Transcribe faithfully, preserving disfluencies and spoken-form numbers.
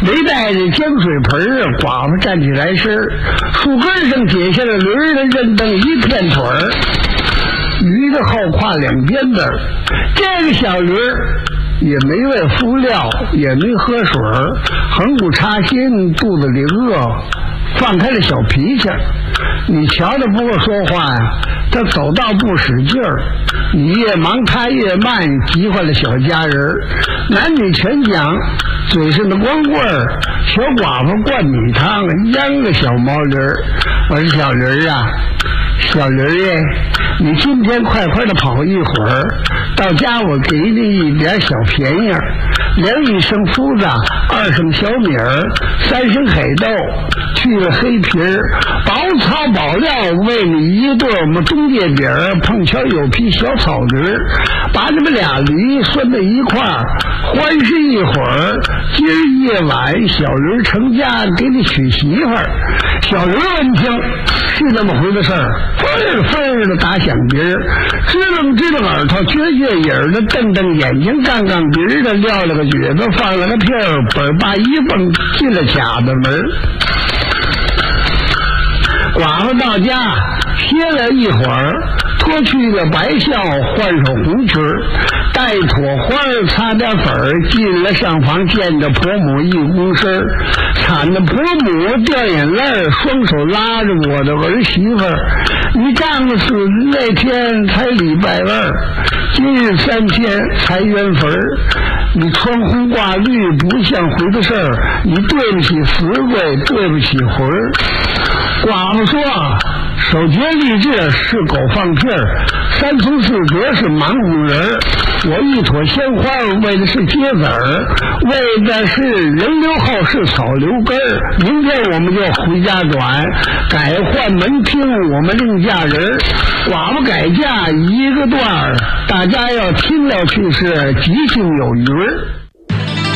没带着江水盆儿，寡妇站起来时，树根上解下了驴儿的认蹬一片腿儿，驴的后胯两边的。这个小驴儿也没喂敷料，也没喝水，横骨插心，肚子里饿，放开了小脾气。你瞧他不会说话呀，他走道不使劲儿，你越忙他越慢，急坏了小家人。男女全讲，嘴上的光棍儿，小寡妇灌米汤，秧个小毛驴儿。我说小驴儿啊，小驴儿耶，你今天快快的跑一会儿，到家我给你一点小便宜，连一升麸子，二升小米儿，三升黑豆，去了黑皮儿，薄草薄料喂你一顿我们中介饼儿，碰巧有匹小草驴，把你们俩驴拴在一块儿，欢实一会儿。今儿夜晚小驴成家，给你娶媳妇儿。小驴闻听是那么回的事儿，分儿分儿的打响鼻儿，支棱支棱耳朵，撅撅眼儿的，瞪瞪眼睛，杠杠鼻儿的，撂了个蹶子，放了个屁儿，本把一蹦进了卡子门。寡妇到家歇了一会儿，脱去了白孝，换上红裙儿，带朵花儿，擦点粉儿，进了上房，见着婆母一躬身，惨的婆母掉眼泪，双手拉着我的儿媳妇儿。你丈夫死那天才礼拜二，今日三天才圆坟儿。你穿红挂绿不像回的事儿，你对不起死鬼，对不起魂儿。寡妇说，守节立志是狗放屁儿，三从四德是盲目人儿。我一朵鲜花为的是结籽儿，为的是人留后是草留根儿。明天我们就回家转，改换门厅，我们另嫁人。寡妇改嫁一个段儿，大家要听了去是吉庆有余儿。